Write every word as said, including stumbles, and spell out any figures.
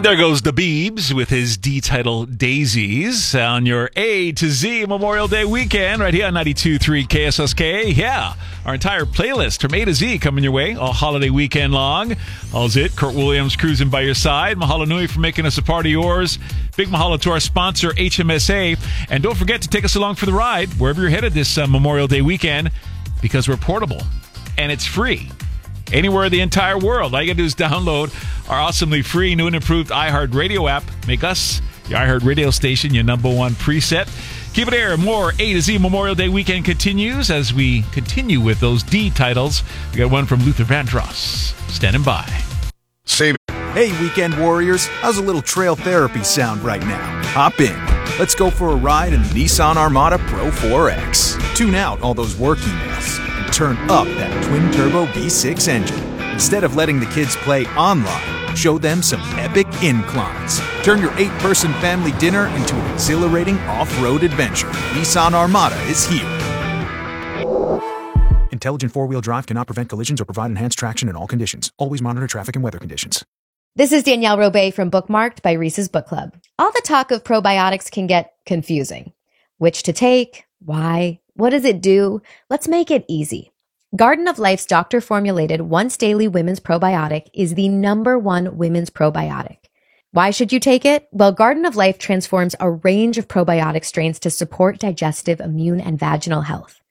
There goes the Beebs with his D-title Daisies on your A to Z Memorial Day weekend right here on ninety-two point three K S S K. Yeah, our entire playlist from A to Z coming your way all holiday weekend long. All's it. Kurt Williams cruising by your side. Mahalo nui for making us a part of yours. Big mahalo to our sponsor, H M S A. And don't forget to take us along for the ride wherever you're headed this uh, Memorial Day weekend, because we're portable and it's free. Anywhere in the entire world. All you got to do is download our awesomely free new and improved iHeartRadio app. Make us your iHeartRadio station your number one preset. Keep it here. More A to Z Memorial Day weekend continues as we continue with those D titles. We got one from Luther Vandross. Standing by. Save. Hey, weekend warriors. How's a little trail therapy sound right now? Hop in. Let's go for a ride in the Nissan Armada Pro four X. Tune out all those work emails. Turn up that twin-turbo V six engine. Instead of letting the kids play online, show them some epic inclines. Turn your eight-person family dinner into an exhilarating off-road adventure. Nissan Armada is here. Intelligent four-wheel drive cannot prevent collisions or provide enhanced traction in all conditions. Always monitor traffic and weather conditions. This is Danielle Robay from Bookmarked by Reese's Book Club. All the talk of probiotics can get confusing. Which to take? Why? What does it do? Let's make it easy. Garden of Life's doctor-formulated once-daily women's probiotic is the number one women's probiotic. Why should you take it? Well, Garden of Life transforms a range of probiotic strains to support digestive, immune, and vaginal health.